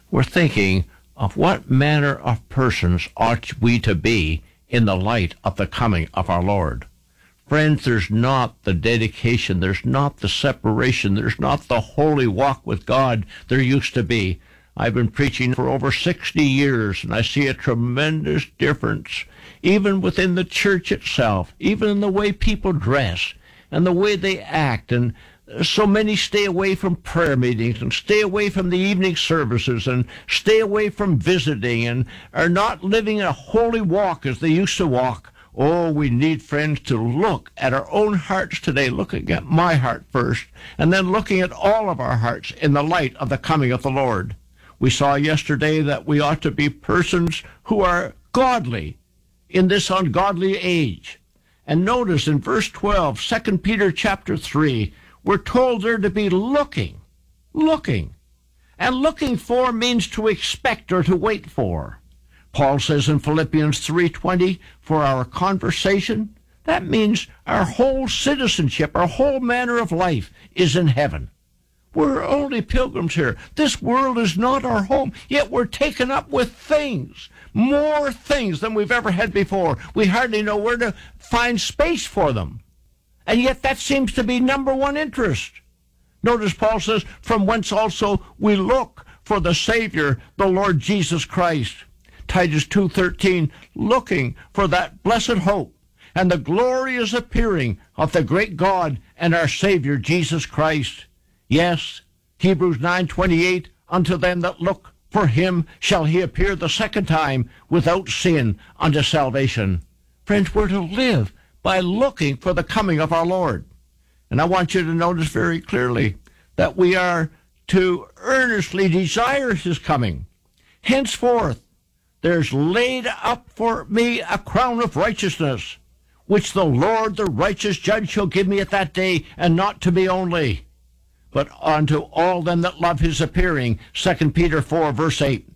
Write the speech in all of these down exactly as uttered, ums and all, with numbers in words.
we're thinking of what manner of persons ought we to be in the light of the coming of our Lord. Friends, there's not the dedication, there's not the separation, there's not the holy walk with God there used to be. I've been preaching for over sixty years, and I see a tremendous difference, even within the church itself, even in the way people dress and the way they act. And so many stay away from prayer meetings and stay away from the evening services and stay away from visiting and are not living a holy walk as they used to walk. Oh, we need, friends, to look at our own hearts today, looking at my heart first, and then looking at all of our hearts in the light of the coming of the Lord. We saw yesterday that we ought to be persons who are godly in this ungodly age. And notice in verse twelve, Second Peter chapter three, we're told there to be looking, looking. And looking for means to expect or to wait for. Paul says in Philippians three twenty, for our conversation, that means our whole citizenship, our whole manner of life is in heaven. We're only pilgrims here. This world is not our home, yet we're taken up with things, more things than we've ever had before. We hardly know where to find space for them. And yet that seems to be number one interest. Notice Paul says, from whence also we look for the Savior, the Lord Jesus Christ. Titus two thirteen, looking for that blessed hope and the glorious appearing of the great God and our Savior Jesus Christ. Yes, Hebrews nine twenty-eight, unto them that look for him shall he appear the second time without sin unto salvation. Friends, we're to live by looking for the coming of our Lord. And I want you to notice very clearly that we are to earnestly desire his coming. Henceforth, there's laid up for me a crown of righteousness, which the Lord, the righteous judge, shall give me at that day, and not to me only, but unto all them that love his appearing. Second Peter four, verse eight.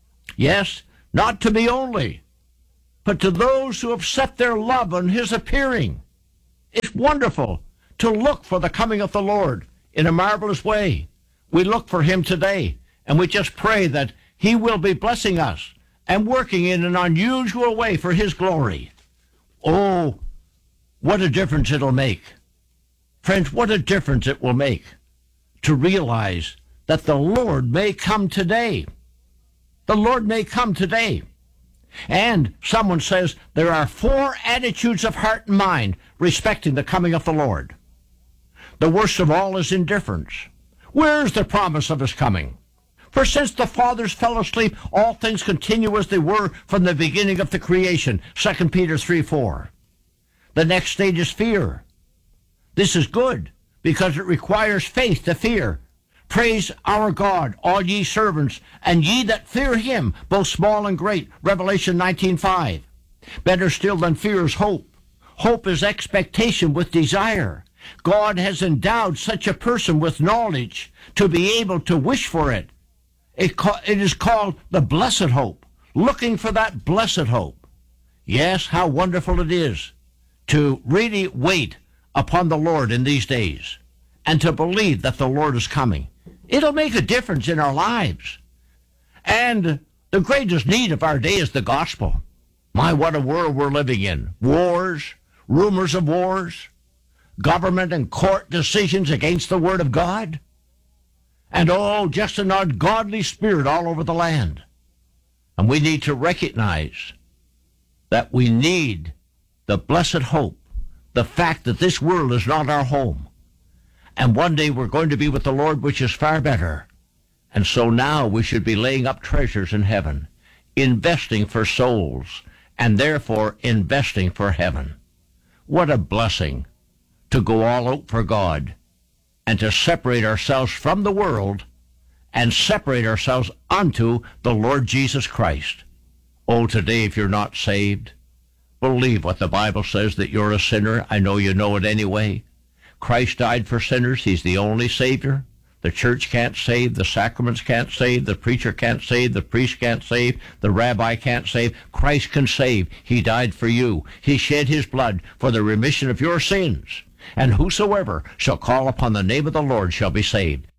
Yes, not to me only, but to those who have set their love on his appearing. It's wonderful to look for the coming of the Lord in a marvelous way. We look for him today, and we just pray that he will be blessing us and working in an unusual way for his glory. Oh, what a difference it'll make. Friends, what a difference it will make to realize that the Lord may come today. The Lord may come today. And someone says there are four attitudes of heart and mind respecting the coming of the Lord. The worst of all is indifference. Where's the promise of his coming? For since the fathers fell asleep, all things continue as they were from the beginning of the creation. Second Peter three four. The next stage is fear. This is good, because it requires faith to fear. Praise our God, all ye servants, and ye that fear him, both small and great. Revelation nineteen five. Better still than fear is hope. Hope is expectation with desire. God has endowed such a person with knowledge to be able to wish for it. It, ca- it is called the blessed hope, looking for that blessed hope. Yes, how wonderful it is to really wait upon the Lord in these days and to believe that the Lord is coming. It'll make a difference in our lives. And the greatest need of our day is the gospel. My, what a world we're living in. Wars, rumors of wars, government and court decisions against the word of God. And oh, just an ungodly spirit all over the land. And we need to recognize that we need the blessed hope, the fact that this world is not our home. And one day we're going to be with the Lord, which is far better. And so now we should be laying up treasures in heaven, investing for souls, and therefore investing for heaven. What a blessing to go all out for God and to separate ourselves from the world and separate ourselves unto the Lord Jesus Christ. Oh, today, if you're not saved, believe what the Bible says, that you're a sinner. I know you know it anyway. Christ died for sinners. He's the only Savior. The church can't save. The sacraments can't save. The preacher can't save. The priest can't save. The rabbi can't save. Christ can save. He died for you. He shed his blood for the remission of your sins. And whosoever shall call upon the name of the Lord shall be saved.